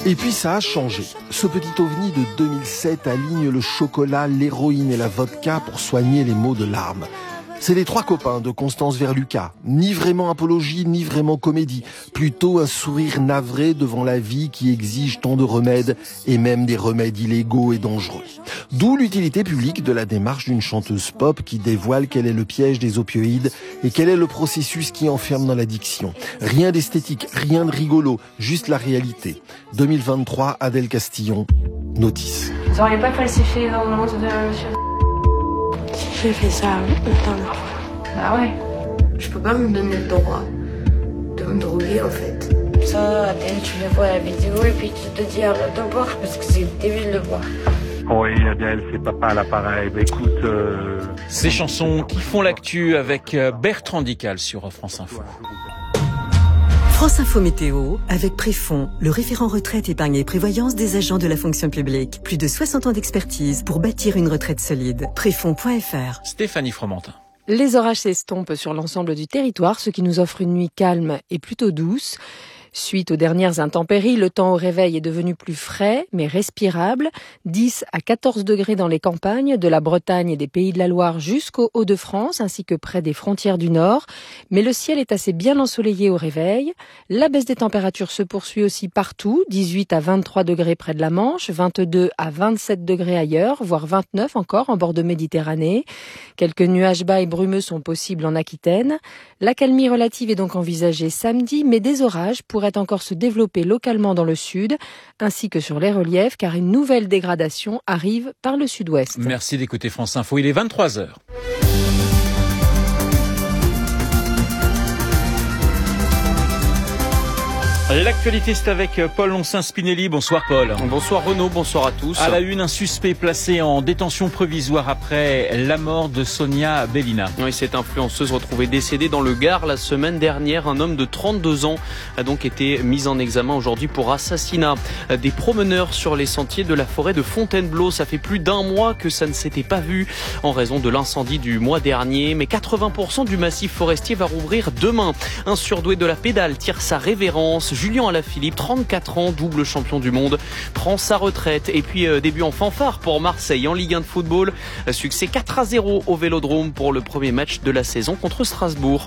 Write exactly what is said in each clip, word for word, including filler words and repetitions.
Et puis ça a changé. Ce petit ovni de deux mille sept aligne le chocolat, l'héroïne et la vodka pour soigner les maux de larmes. C'est les trois copains de Constance Verlucas. Ni vraiment apologie, ni vraiment comédie. Plutôt un sourire navré devant la vie qui exige tant de remèdes, et même des remèdes illégaux et dangereux. D'où l'utilité publique de la démarche d'une chanteuse pop qui dévoile quel est le piège des opioïdes et quel est le processus qui enferme dans l'addiction. Rien d'esthétique, rien de rigolo, juste la réalité. deux mille vingt-trois, Adèle Castillon, Notice. Vous n'auriez pas falsifié dans le nom de monsieur? J'ai fait ça une dernière fois. Ah ouais? Je peux pas me donner le droit de me droguer en fait. Ça, Adèle, tu le vois à la vidéo et puis tu te dis arrête de boire parce que c'est débile de boire. Oui, Adèle, c'est papa à l'appareil. Bah, écoute... Euh... Ces chansons qui font l'actu avec Bertrand Dical sur France Info. France Info Météo, avec Préfond, le référent retraite, épargne et prévoyance des agents de la fonction publique. Plus de soixante ans d'expertise pour bâtir une retraite solide. Préfond point F R. Stéphanie Fromentin. Les orages s'estompent sur l'ensemble du territoire, ce qui nous offre une nuit calme et plutôt douce. Suite aux dernières intempéries, le temps au réveil est devenu plus frais, mais respirable. dix à quatorze degrés dans les campagnes, de la Bretagne et des Pays de la Loire jusqu'aux Hauts-de-France, ainsi que près des frontières du Nord. Mais le ciel est assez bien ensoleillé au réveil. La baisse des températures se poursuit aussi partout. dix-huit à vingt-trois degrés près de la Manche, vingt-deux à vingt-sept degrés ailleurs, voire vingt-neuf encore en bord de Méditerranée. Quelques nuages bas et brumeux sont possibles en Aquitaine. L'accalmie relative est donc envisagée samedi, mais des orages pourraient encore se développer localement dans le sud, ainsi que sur les reliefs, car une nouvelle dégradation arrive par le sud-ouest. Merci d'écouter France Info, il est vingt-trois heures. L'actualité, c'est avec Paul Loncin-Spinelli. Bonsoir Paul. Bonsoir Renaud, bonsoir à tous. À la une, un suspect placé en détention provisoire après la mort de Sonia Bellina. Oui, cette influenceuse retrouvée décédée dans le Gard la semaine dernière. Un homme de trente-deux ans a donc été mis en examen aujourd'hui pour assassinat. Des promeneurs sur les sentiers de la forêt de Fontainebleau. Ça fait plus d'un mois que ça ne s'était pas vu en raison de l'incendie du mois dernier. Mais quatre-vingts pour cent du massif forestier va rouvrir demain. Un surdoué de la pédale tire sa révérence. Julien Alaphilippe, trente-quatre ans, double champion du monde, prend sa retraite. Et puis euh, début en fanfare pour Marseille en Ligue un de football. Succès quatre à zéro au Vélodrome pour le premier match de la saison contre Strasbourg.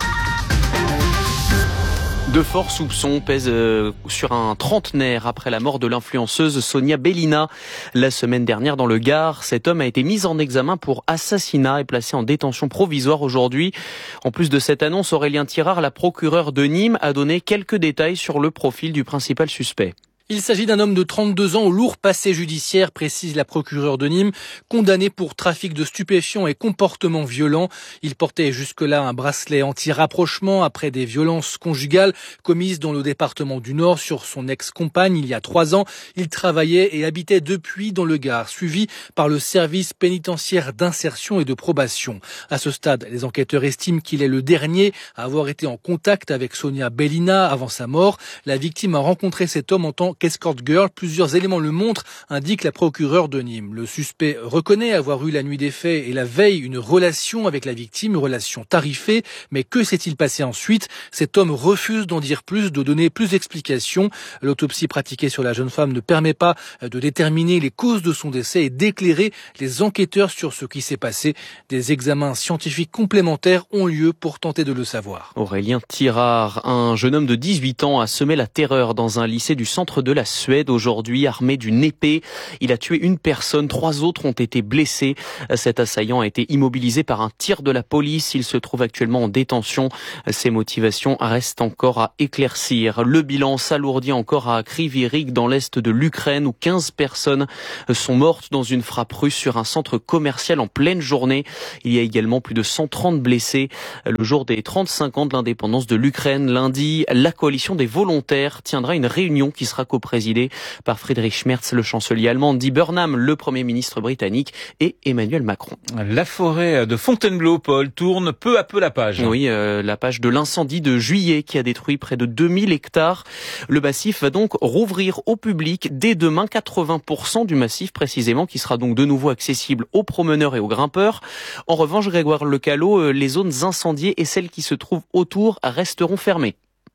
De forts soupçons pèsent sur un trentenaire après la mort de l'influenceuse Sonia Bellina. La semaine dernière dans le Gard, cet homme a été mis en examen pour assassinat et placé en détention provisoire aujourd'hui. En plus de cette annonce, Aurélien Tirard, la procureure de Nîmes, a donné quelques détails sur le profil du principal suspect. Il s'agit d'un homme de trente-deux ans au lourd passé judiciaire, précise la procureure de Nîmes, condamné pour trafic de stupéfiants et comportement violent. Il portait jusque-là un bracelet anti-rapprochement après des violences conjugales commises dans le département du Nord sur son ex-compagne il y a trois ans. Il travaillait et habitait depuis dans le Gard, suivi par le service pénitentiaire d'insertion et de probation. À ce stade, les enquêteurs estiment qu'il est le dernier à avoir été en contact avec Sonia Bellina avant sa mort. La victime a rencontré cet homme en tant qu'escort girl. Plusieurs éléments le montrent, indique la procureure de Nîmes. Le suspect reconnaît avoir eu la nuit des faits et la veille une relation avec la victime, une relation tarifée. Mais que s'est-il passé ensuite? Cet homme refuse d'en dire plus, de donner plus d'explications. L'autopsie pratiquée sur la jeune femme ne permet pas de déterminer les causes de son décès et d'éclairer les enquêteurs sur ce qui s'est passé. Des examens scientifiques complémentaires ont lieu pour tenter de le savoir. Aurélien Tirard, un jeune homme de dix-huit ans, a semé la terreur dans un lycée du centre de la Suède aujourd'hui, armé d'une épée. Il a tué une personne, trois autres ont été blessés. Cet assaillant a été immobilisé par un tir de la police. Il se trouve actuellement en détention. Ses motivations restent encore à éclaircir. Le bilan s'alourdit encore à Kryvyi Rih, dans l'est de l'Ukraine, où quinze personnes sont mortes dans une frappe russe sur un centre commercial en pleine journée. Il y a également plus de cent trente blessés. Le jour des trente-cinq ans de l'indépendance de l'Ukraine, lundi, la coalition des volontaires tiendra une réunion qui sera coprésidée par Friedrich Merz, le chancelier allemand, Andy Burnham, le Premier ministre britannique, et Emmanuel Macron. La forêt de Fontainebleau, Paul, tourne peu à peu la page. Oui, euh, la page de l'incendie de juillet qui a détruit près de deux mille hectares. Le massif va donc rouvrir au public dès demain, quatre-vingts pour cent du massif précisément, qui sera donc de nouveau accessible aux promeneurs et aux grimpeurs. En revanche, Grégoire Lecallot, les zones incendiées et celles qui se trouvent autour resteront fermées.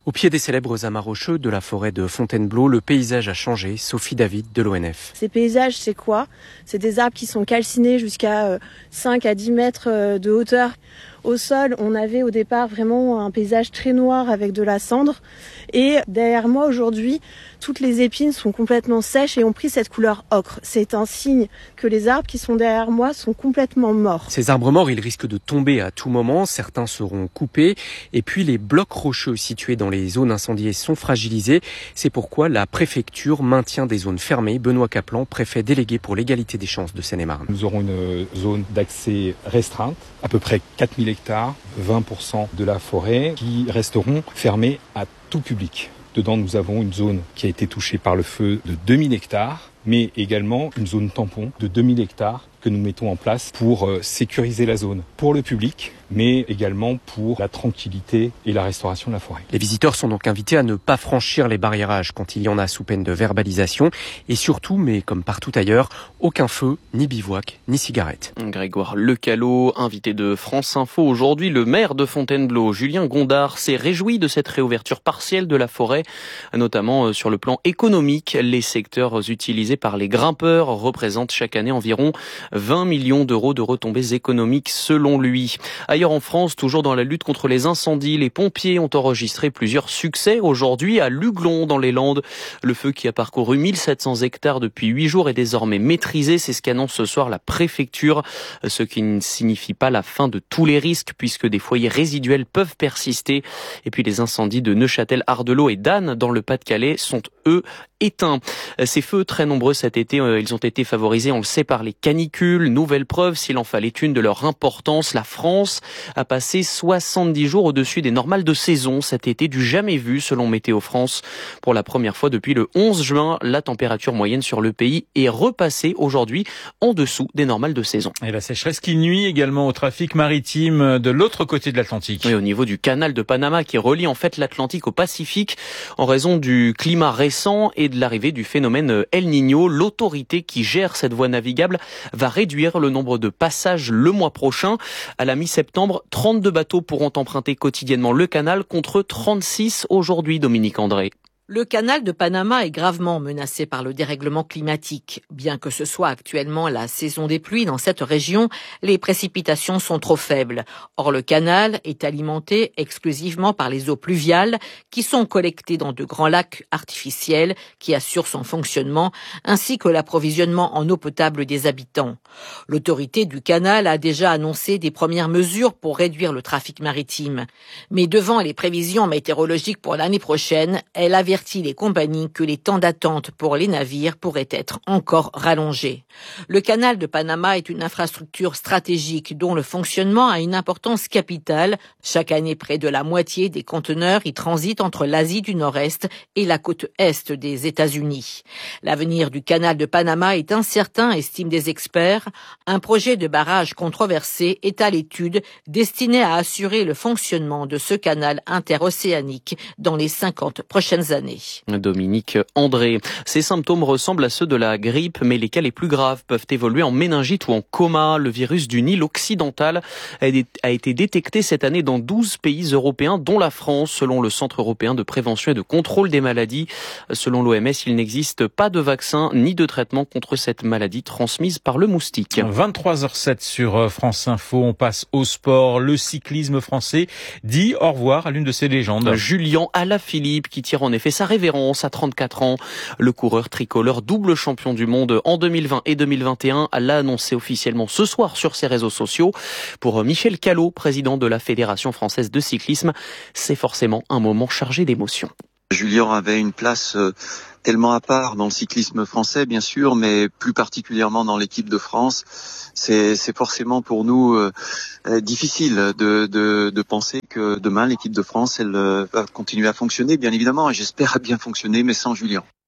Au pied des célèbres amas rocheux de la forêt de Fontainebleau, le paysage a changé. Sophie David de l'O N F. Ces paysages, c'est quoi ? C'est des arbres qui sont calcinés jusqu'à cinq à dix mètres de hauteur. Au sol, on avait au départ vraiment un paysage très noir avec de la cendre. Et derrière moi aujourd'hui, toutes les épines sont complètement sèches et ont pris cette couleur ocre. C'est un signe que les arbres qui sont derrière moi sont complètement morts. Ces arbres morts, ils risquent de tomber à tout moment. Certains seront coupés. Et puis les blocs rocheux situés dans les zones incendiées sont fragilisés. C'est pourquoi la préfecture maintient des zones fermées. Benoît Caplan, préfet délégué pour l'égalité des chances de Seine-et-Marne. Nous aurons une zone d'accès restreinte, à peu près quatre mille hectares, vingt pour cent de la forêt, qui resteront fermés à tout public. Dedans, nous avons une zone qui a été touchée par le feu de deux mille hectares, mais également une zone tampon de deux mille hectares que nous mettons en place pour sécuriser la zone pour le public, mais également pour la tranquillité et la restauration de la forêt. Les visiteurs sont donc invités à ne pas franchir les barriérages quand il y en a sous peine de verbalisation. Et surtout, mais comme partout ailleurs, aucun feu, ni bivouac, ni cigarette. Grégoire Lecallot, invité de France Info aujourd'hui, le maire de Fontainebleau, Julien Gondard, s'est réjoui de cette réouverture partielle de la forêt, notamment sur le plan économique. Les secteurs utilisés par les grimpeurs représentent chaque année environ vingt millions d'euros de retombées économiques selon lui. Ailleurs en France, toujours dans la lutte contre les incendies, les pompiers ont enregistré plusieurs succès aujourd'hui à Luglon dans les Landes. Le feu qui a parcouru mille sept cents hectares depuis huit jours est désormais maîtrisé. C'est ce qu'annonce ce soir la préfecture, ce qui ne signifie pas la fin de tous les risques puisque des foyers résiduels peuvent persister. Et puis les incendies de Neuchâtel, Ardelot et d'Anne dans le Pas-de-Calais sont eux éteints. Ces feux très nombreux cet été, ils ont été favorisés, on le sait, par les canicules. Nouvelle preuve, s'il en fallait une, de leur importance. La France a passé soixante-dix jours au-dessus des normales de saison cet été, du jamais vu selon Météo France. Pour la première fois depuis le onze juin, la température moyenne sur le pays est repassée aujourd'hui en dessous des normales de saison. Et la sécheresse qui nuit également au trafic maritime de l'autre côté de l'Atlantique. Oui, au niveau du canal de Panama qui relie en fait l'Atlantique au Pacifique en raison du climat récent et de l'arrivée du phénomène El Niño. L'autorité qui gère cette voie navigable va réduire le nombre de passages le mois prochain. À la mi-septembre, trente-deux bateaux pourront emprunter quotidiennement le canal contre trente-six aujourd'hui, Dominique André. Le canal de Panama est gravement menacé par le dérèglement climatique. Bien que ce soit actuellement la saison des pluies dans cette région, les précipitations sont trop faibles. Or, le canal est alimenté exclusivement par les eaux pluviales qui sont collectées dans de grands lacs artificiels qui assurent son fonctionnement, ainsi que l'approvisionnement en eau potable des habitants. L'autorité du canal a déjà annoncé des premières mesures pour réduire le trafic maritime. Mais devant les prévisions météorologiques pour l'année prochaine, elle avertit les compagnies que les temps d'attente pour les navires pourraient être encore rallongés. Le canal de Panama est une infrastructure stratégique dont le fonctionnement a une importance capitale. Chaque année, près de la moitié des conteneurs y transitent entre l'Asie du Nord-Est et la côte Est des États-Unis. L'avenir du canal de Panama est incertain, estiment des experts. Un projet de barrage controversé est à l'étude, destiné à assurer le fonctionnement de ce canal interocéanique dans les cinquante prochaines années. Dominique André. Ces symptômes ressemblent à ceux de la grippe, mais les cas les plus graves peuvent évoluer en méningite ou en coma. Le virus du Nil occidental a été détecté cette année dans douze pays européens, dont la France, selon le Centre européen de prévention et de contrôle des maladies. Selon l'O M S, il n'existe pas de vaccin ni de traitement contre cette maladie transmise par le moustique. vingt-trois heures zéro sept sur France Info, on passe au sport. Le cyclisme français dit au revoir à l'une de ses légendes. Julian Alaphilippe qui tire en effet sa révérence à trente-quatre ans. Le coureur tricolore double champion du monde en deux mille vingt et deux mille vingt et un l'a annoncé officiellement ce soir sur ses réseaux sociaux. Pour Michel Callot, président de la Fédération française de cyclisme, c'est forcément un moment chargé d'émotions. Julien avait une place tellement à part dans le cyclisme français, bien sûr, mais plus particulièrement dans l'équipe de France. C'est, c'est forcément pour nous euh, difficile de, de, de penser que demain, l'équipe de France, elle va continuer à fonctionner, bien évidemment, et j'espère à bien fonctionner, mais sans Julien.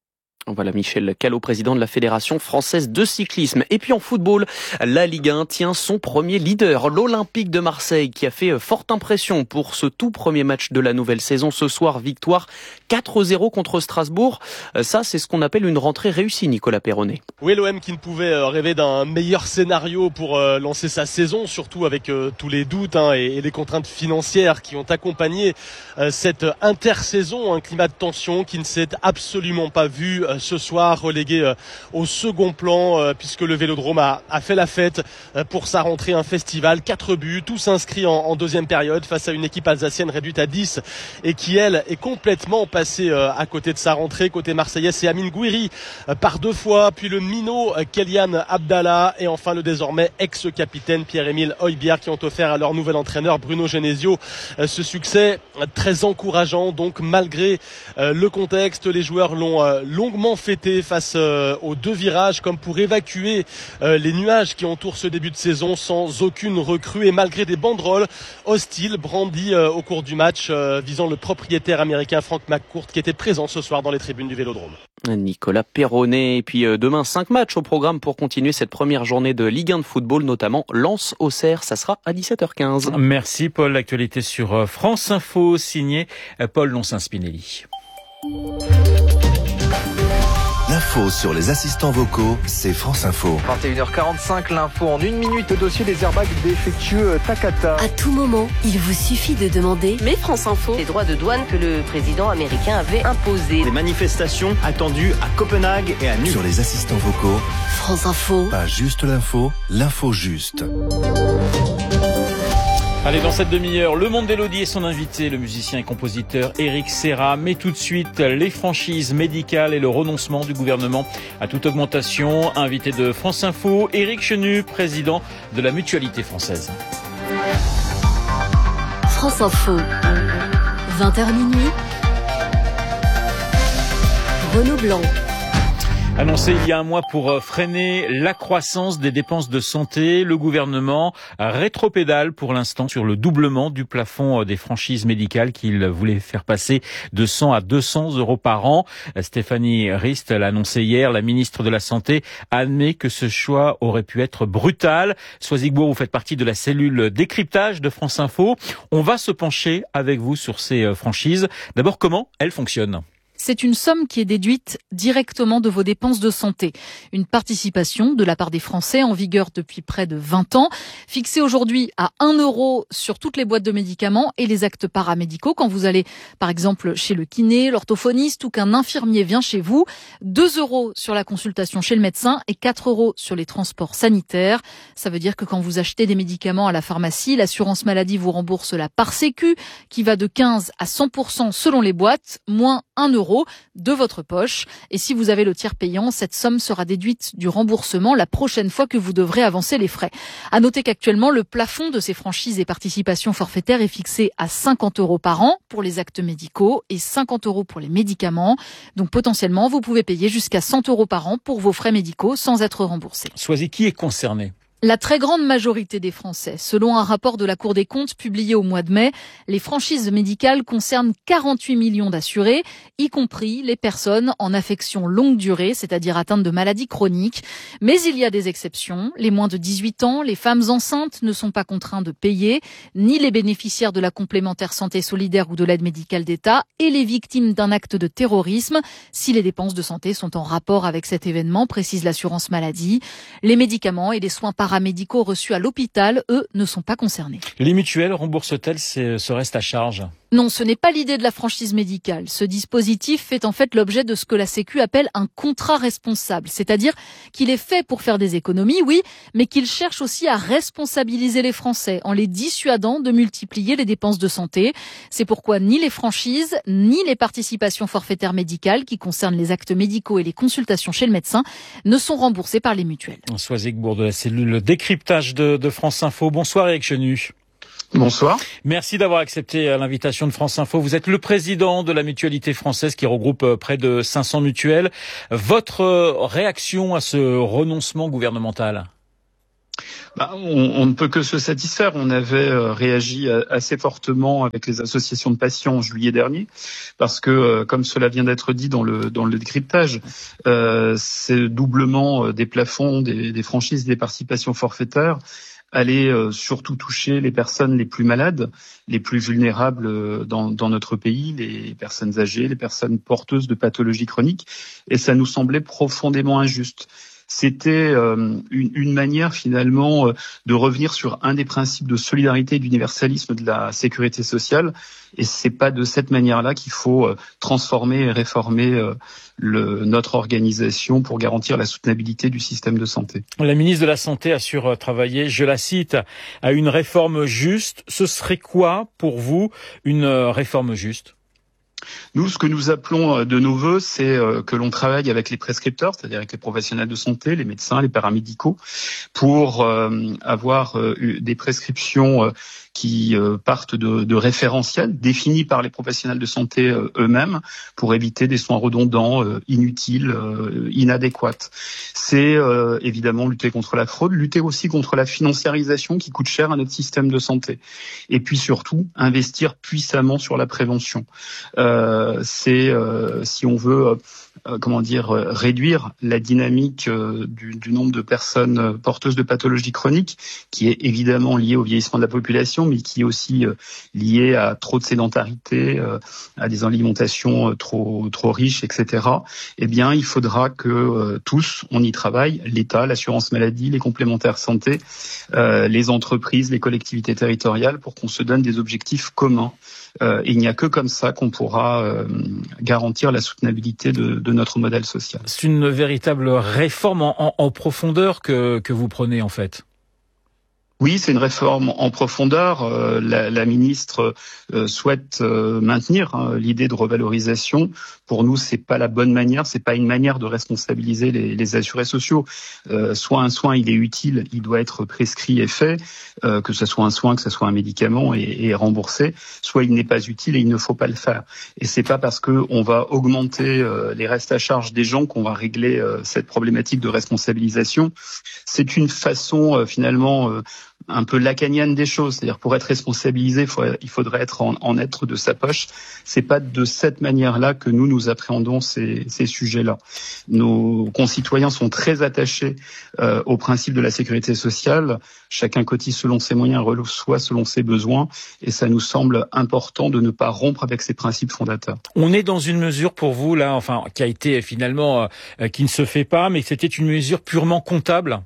Voilà Michel Callot, président de la Fédération française de cyclisme. Et puis en football, la Ligue un tient son premier leader, l'Olympique de Marseille, qui a fait forte impression pour ce tout premier match de la nouvelle saison. Ce soir, victoire quatre zéro contre Strasbourg. Ça, c'est ce qu'on appelle une rentrée réussie, Nicolas Perronnet. Oui, l'O M qui ne pouvait rêver d'un meilleur scénario pour lancer sa saison, surtout avec tous les doutes hein, et les contraintes financières qui ont accompagné cette intersaison. Un climat de tension qui ne s'est absolument pas vu ce soir, relégué au second plan puisque le Vélodrome a, a fait la fête pour sa rentrée, un festival, quatre buts, tous inscrits en, en deuxième période face à une équipe alsacienne réduite à dix et qui elle est complètement passée à côté de sa rentrée. Côté marseillais, c'est Amine Gouiri par deux fois, puis le minot Kélian Abdallah et enfin le désormais ex-capitaine Pierre-Émile Højbjerg qui ont offert à leur nouvel entraîneur Bruno Genesio ce succès très encourageant. Donc malgré le contexte, les joueurs l'ont longuement fêté face aux deux virages comme pour évacuer les nuages qui entourent ce début de saison sans aucune recrue et malgré des banderoles hostiles brandies au cours du match visant le propriétaire américain Frank McCourt qui était présent ce soir dans les tribunes du Vélodrome. Nicolas Perronnet. Et puis demain, cinq matchs au programme pour continuer cette première journée de Ligue un de football, notamment Lens-Auxerre. Ça sera à dix-sept heures quinze. Merci Paul. L'actualité sur France Info, signé Paul Lonssin-Spinelli. L'info sur les assistants vocaux, c'est France Info. vingt et une heures quarante-cinq, l'info en une minute, le dossier des airbags défectueux Takata. À tout moment, il vous suffit de demander. Mais France Info, les droits de douane que le président américain avait imposés. Des manifestations attendues à Copenhague et à Nuuk. Sur les assistants vocaux, France Info. Pas juste l'info, l'info juste. Allez, dans cette demi-heure, le monde d'Élodie et son invité, le musicien et compositeur Éric Serra. Mais tout de suite, les franchises médicales et le renoncement du gouvernement à toute augmentation. Invité de France Info, Éric Chenu, président de la Mutualité française. France Info, vingt heures minuit. Renaud Blanc. Annoncé il y a un mois pour freiner la croissance des dépenses de santé, le gouvernement rétropédale pour l'instant sur le doublement du plafond des franchises médicales qu'il voulait faire passer de cent à deux cents euros par an. Stéphanie Rist l'a annoncé hier, la ministre de la Santé admet que ce choix aurait pu être brutal. Soisigbourg, vous faites partie de la cellule décryptage de France Info. On va se pencher avec vous sur ces franchises. D'abord, comment elles fonctionnent ? C'est une somme qui est déduite directement de vos dépenses de santé. Une participation de la part des Français en vigueur depuis près de vingt ans, fixée aujourd'hui à un euro sur toutes les boîtes de médicaments et les actes paramédicaux. Quand vous allez, par exemple, chez le kiné, l'orthophoniste ou qu'un infirmier vient chez vous, deux euros sur la consultation chez le médecin et quatre euros sur les transports sanitaires. Ça veut dire que quand vous achetez des médicaments à la pharmacie, l'assurance maladie vous rembourse la part sécu qui va de quinze à cent pour cent selon les boîtes, moins un euro de votre poche. Et si vous avez le tiers payant, cette somme sera déduite du remboursement la prochaine fois que vous devrez avancer les frais. À noter qu'actuellement, le plafond de ces franchises et participations forfaitaires est fixé à cinquante euros par an pour les actes médicaux et cinquante euros pour les médicaments. Donc potentiellement, vous pouvez payer jusqu'à cent euros par an pour vos frais médicaux sans être remboursé. Sois-y, qui est concerné ? La très grande majorité des Français. Selon un rapport de la Cour des comptes publié au mois de mai, les franchises médicales concernent quarante-huit millions d'assurés, y compris les personnes en affection longue durée, c'est-à-dire atteintes de maladies chroniques. Mais il y a des exceptions. Les moins de dix-huit ans, les femmes enceintes ne sont pas contraints de payer, ni les bénéficiaires de la complémentaire santé solidaire ou de l'aide médicale d'État, et les victimes d'un acte de terrorisme, si les dépenses de santé sont en rapport avec cet événement, précise l'assurance maladie. Les médicaments et les soins paramédicaux médicaux reçus à l'hôpital, eux, ne sont pas concernés. Les mutuelles remboursent-elles ce reste à charge ? Non, ce n'est pas l'idée de la franchise médicale. Ce dispositif fait en fait l'objet de ce que la Sécu appelle un contrat responsable, c'est-à-dire qu'il est fait pour faire des économies, oui, mais qu'il cherche aussi à responsabiliser les Français en les dissuadant de multiplier les dépenses de santé. C'est pourquoi ni les franchises, ni les participations forfaitaires médicales qui concernent les actes médicaux et les consultations chez le médecin ne sont remboursées par les mutuelles. Soisigbourg de la cellule décryptage de, de France Info. Bonsoir Éric Chenu. Bonsoir. Merci d'avoir accepté l'invitation de France Info. Vous êtes le président de la Mutualité française qui regroupe près de cinq cents mutuelles. Votre réaction à ce renoncement gouvernemental ? Bah, on, on ne peut que se satisfaire. On avait euh, réagi assez fortement avec les associations de patients en juillet dernier, parce que, euh, comme cela vient d'être dit dans le dans le décryptage, euh, c'est doublement des plafonds, des, des franchises, des participations forfaitaires allait euh, surtout toucher les personnes les plus malades, les plus vulnérables euh, dans, dans notre pays, les personnes âgées, les personnes porteuses de pathologies chroniques, et ça nous semblait profondément injuste. C'était euh, une, une manière finalement euh, de revenir sur un des principes de solidarité et d'universalisme de la sécurité sociale, et c'est pas de cette manière-là qu'il faut euh, transformer et réformer euh, le, notre organisation pour garantir la soutenabilité du système de santé. La ministre de la Santé assure travailler, je la cite, à une réforme juste. Ce serait quoi pour vous une réforme juste ? Nous, ce que nous appelons de nos vœux, c'est que l'on travaille avec les prescripteurs, c'est-à-dire avec les professionnels de santé, les médecins, les paramédicaux, pour avoir des prescriptions qui partent de, de référentiels définis par les professionnels de santé eux-mêmes pour éviter des soins redondants, inutiles, inadéquats. C'est euh, évidemment lutter contre la fraude, lutter aussi contre la financiarisation qui coûte cher à notre système de santé. Et puis surtout, investir puissamment sur la prévention. Euh, c'est, euh, si on veut, euh, comment dire, réduire la dynamique euh, du, du nombre de personnes porteuses de pathologies chroniques, qui est évidemment liée au vieillissement de la population, mais qui est aussi euh, liée à trop de sédentarité, euh, à des alimentations euh, trop trop riches, et cetera. Eh bien, il faudra que euh, tous, on y travaille, l'État, l'assurance maladie, les complémentaires santé, euh, les entreprises, les collectivités territoriales, pour qu'on se donne des objectifs communs. Euh, et il n'y a que comme ça qu'on pourra euh, garantir la soutenabilité de, de notre modèle social. C'est une véritable réforme en, en, en profondeur que, que vous prenez en fait. Oui, c'est une réforme en profondeur. Euh, la, la ministre euh, souhaite euh, maintenir hein, l'idée de revalorisation. Pour nous, c'est pas la bonne manière. C'est pas une manière de responsabiliser les, les assurés sociaux. Euh, soit un soin, il est utile, il doit être prescrit et fait, euh, que ce soit un soin, que ce soit un médicament et, et remboursé. Soit il n'est pas utile et il ne faut pas le faire. Et c'est pas parce que on va augmenter euh, les restes à charge des gens qu'on va régler euh, cette problématique de responsabilisation. C'est une façon euh, finalement euh, un peu lacanienne des choses, c'est-à-dire pour être responsabilisé, il faudrait être en, en être de sa poche. C'est pas de cette manière-là que nous nous appréhendons ces, ces sujets-là. Nos concitoyens sont très attachés euh, au principe de la sécurité sociale. Chacun cotise selon ses moyens, reçoit selon ses besoins, et ça nous semble important de ne pas rompre avec ces principes fondateurs. On est dans une mesure pour vous là, enfin qui a été finalement euh, qui ne se fait pas, mais c'était une mesure purement comptable.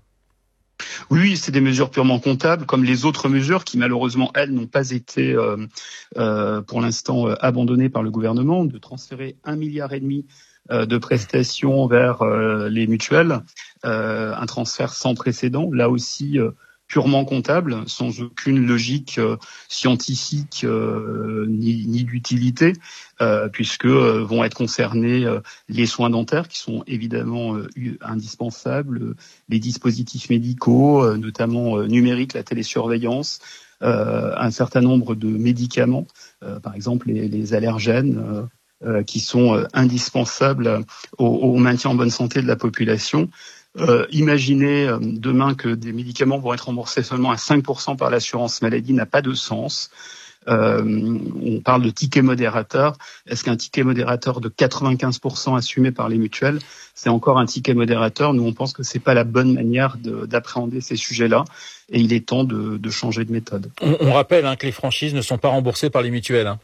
Oui, c'est des mesures purement comptables, comme les autres mesures qui, malheureusement, elles, n'ont pas été, euh, euh, pour l'instant, euh, abandonnées par le gouvernement, de transférer un milliard et demi euh, de prestations vers euh, les mutuelles, euh, un transfert sans précédent, là aussi euh, purement comptable, sans aucune logique euh, scientifique euh, ni, ni d'utilité, euh, puisque euh, vont être concernés euh, les soins dentaires qui sont évidemment euh, indispensables, euh, les dispositifs médicaux, euh, notamment euh, numériques, la télésurveillance, euh, un certain nombre de médicaments, euh, par exemple les, les allergènes, euh, euh, qui sont euh, indispensables au, au maintien en bonne santé de la population. Euh, imaginez euh, demain que des médicaments vont être remboursés seulement à cinq pour cent par l'assurance maladie n'a pas de sens. Euh, on parle de ticket modérateur. Est-ce qu'un ticket modérateur de quatre-vingt-quinze pour cent assumé par les mutuelles, c'est encore un ticket modérateur? Nous, on pense que c'est pas la bonne manière de, d'appréhender ces sujets-là, et il est temps de, de changer de méthode. On, on rappelle hein, que les franchises ne sont pas remboursées par les mutuelles. Hein.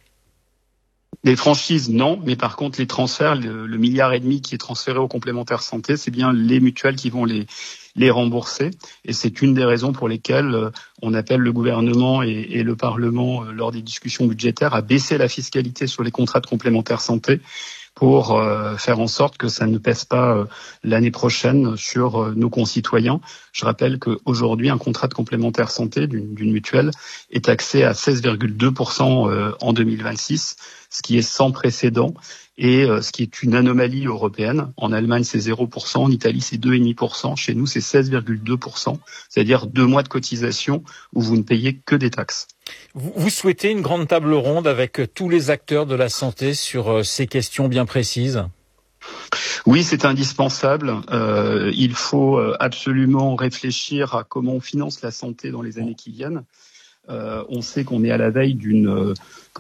Les franchises, non, mais par contre, les transferts, le, le milliard et demi qui est transféré aux complémentaires santé, c'est bien les mutuelles qui vont les, les rembourser. Et c'est une des raisons pour lesquelles euh, on appelle le gouvernement et, et le Parlement, euh, lors des discussions budgétaires, à baisser la fiscalité sur les contrats de complémentaires santé pour euh, faire en sorte que ça ne pèse pas euh, l'année prochaine sur euh, nos concitoyens. Je rappelle qu'aujourd'hui, un contrat de complémentaire santé d'une, d'une mutuelle est taxé à seize virgule deux pour cent euh, en deux mille vingt-six, ce qui est sans précédent et euh, ce qui est une anomalie européenne. En Allemagne, c'est zéro pour cent, en Italie, c'est deux virgule cinq pour cent, chez nous, c'est seize virgule deux pour cent, c'est-à-dire deux mois de cotisation où vous ne payez que des taxes. Vous, vous souhaitez une grande table ronde avec tous les acteurs de la santé sur euh, ces questions bien précises ? Oui, c'est indispensable. Euh, il faut absolument réfléchir à comment on finance la santé dans les années qui viennent. Euh, on sait qu'on est à la veille d'une